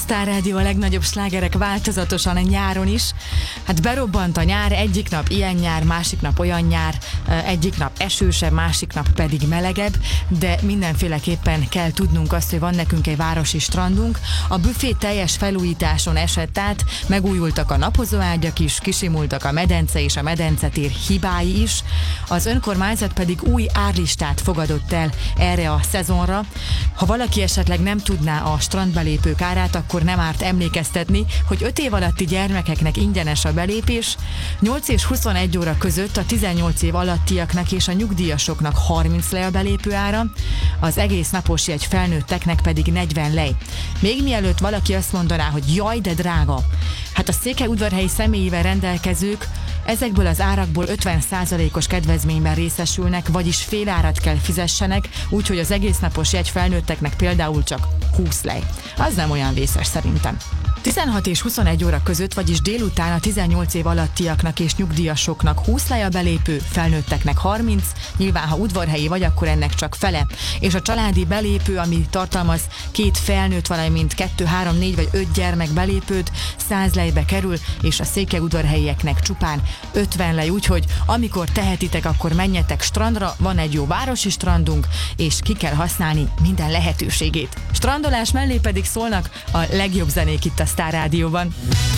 Star Rádió a legnagyobb slágerek változatosan a nyáron is. Hát berobbant a nyár, egyik nap ilyen nyár, másik nap olyan nyár, egyik nap esősebb, másik nap pedig melegebb, de mindenféleképpen kell tudnunk azt, hogy van nekünk egy városi strandunk. A büfé teljes felújításon esett át, megújultak a napozóágyak is, kisimultak a medence és a medencetér hibái is. Az önkormányzat pedig új árlistát fogadott el erre a szezonra. Ha valaki esetleg nem tudná a strandbelépők árát, akkor nem árt emlékeztetni, hogy 5 év alatti gyermekeknek ingyenes a belépés, 8 és 21 óra között a 18 év alattiaknak és a nyugdíjasoknak 30 lej a belépő ára, az egész napos jegy felnőtteknek pedig 40 lej. Még mielőtt valaki azt mondaná, hogy jaj, de drága, hát a székelyudvarhelyi személyével rendelkezők ezekből az árakból 50%-os kedvezményben részesülnek, vagyis fél árat kell fizessenek, úgyhogy az egész napos jegy felnőtteknek például csak 20 lej. Az nem olyan vészes szerintem. 16 és 21 óra között, vagyis délután a 18 év alattiaknak és nyugdíjasoknak 20 lej a belépő, felnőtteknek 30, nyilván ha udvarhelyi vagy, akkor ennek csak fele. És a családi belépő, ami tartalmaz 2 felnőtt, valamint 2, 3, 4 vagy 5 gyermek belépőt, 100 lejbe kerül, és a székelyudvarhelyieknek csupán 50 lej, úgyhogy amikor tehetitek, akkor menjetek strandra, van egy jó városi strandunk, és ki kell használni minden lehetőségét. Strandolás mellé pedig szólnak a legjobb zenék itt a Star Rádióban.